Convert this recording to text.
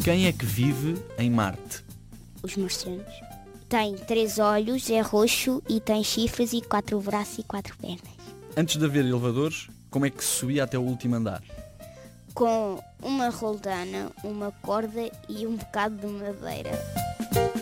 Quem é que vive em Marte? Os marcianos. Tem 3 olhos, é roxo e tem chifres e 4 braços e 4 pernas. Antes de haver elevadores, como é que se subia até o último andar? Com uma roldana, uma corda e um bocado de madeira.